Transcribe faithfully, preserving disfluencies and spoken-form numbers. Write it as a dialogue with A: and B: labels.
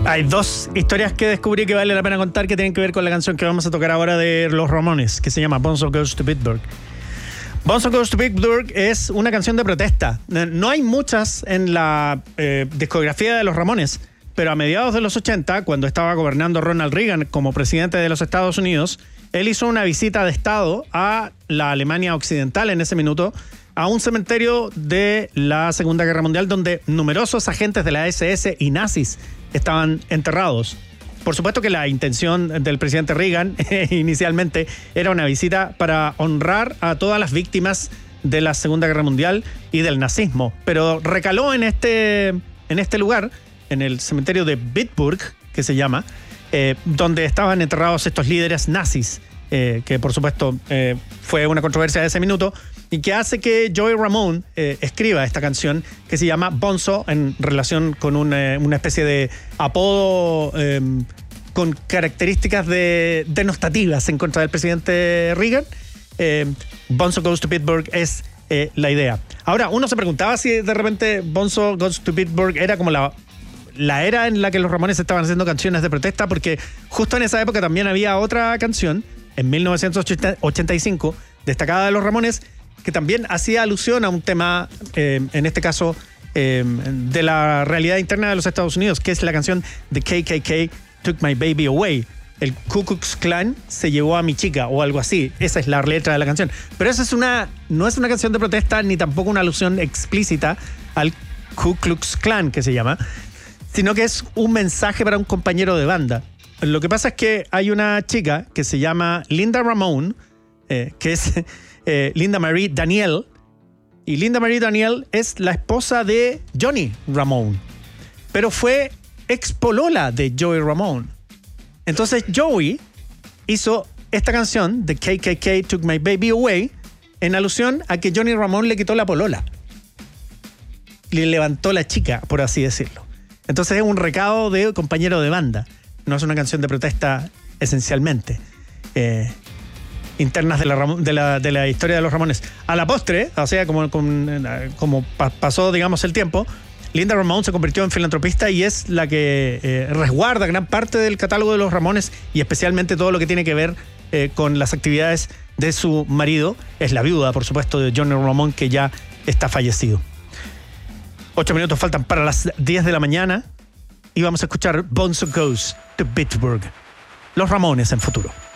A: Hay dos historias que descubrí que vale la pena contar que tienen que ver con la canción que vamos a tocar ahora de Los Ramones, que se llama Bonzo Goes to Pittsburgh. Bonzo Goes to Pittsburgh es una canción de protesta. No hay muchas en la eh, discografía de Los Ramones, pero a mediados de los ochenta, cuando estaba gobernando Ronald Reagan como presidente de los Estados Unidos, él hizo una visita de Estado a la Alemania Occidental en ese minuto, a un cementerio de la Segunda Guerra Mundial donde numerosos agentes de la ese ese y nazis estaban enterrados. Por supuesto que la intención del presidente Reagan inicialmente era una visita para honrar a todas las víctimas de la Segunda Guerra Mundial y del nazismo, pero recaló en este, en este lugar, en el cementerio de Bitburg, que se llama, eh, donde estaban enterrados estos líderes nazis, eh, que por supuesto eh, fue una controversia de ese minuto, y que hace que Joey Ramone eh, escriba esta canción que se llama Bonzo, en relación con una, una especie de apodo eh, con características de, denostativas en contra del presidente Reagan. Eh, Bonzo Goes to Pittsburgh es eh, la idea. Ahora, uno se preguntaba si de repente Bonzo Goes to Pittsburgh era como la, la era en la que los Ramones estaban haciendo canciones de protesta, porque justo en esa época también había otra canción, en mil novecientos ochenta y cinco, destacada de los Ramones, que también hacía alusión a un tema, eh, en este caso, eh, de la realidad interna de los Estados Unidos, que es la canción The K K K Took My Baby Away. El Ku Klux Klan se llevó a mi chica, o algo así. Esa es la letra de la canción. Pero esa es una, no es una canción de protesta, ni tampoco una alusión explícita al Ku Klux Klan, que se llama, sino que es un mensaje para un compañero de banda. Lo que pasa es que hay una chica que se llama Linda Ramone, eh, que es... Eh, Linda Marie Daniel, y Linda Marie Daniel es la esposa de Johnny Ramone, pero fue expolola de Joey Ramone. Entonces Joey hizo esta canción, The K K K Took My Baby Away, en alusión a que Johnny Ramone le quitó la polola, le levantó la chica, por así decirlo. Entonces es un recado de compañero de banda, no es una canción de protesta esencialmente. eh, internas de la, de, la, de la historia de los Ramones. A la postre, o sea, como, como, como pasó, digamos, el tiempo, Linda Ramone se convirtió en filantropista y es la que eh, resguarda gran parte del catálogo de los Ramones, y especialmente todo lo que tiene que ver eh, con las actividades de su marido. Es la viuda, por supuesto, de Johnny Ramone, que ya está fallecido. Ocho minutos faltan para las diez de la mañana y vamos a escuchar Bonzo Goes to Pittsburgh. Los Ramones en Futuro.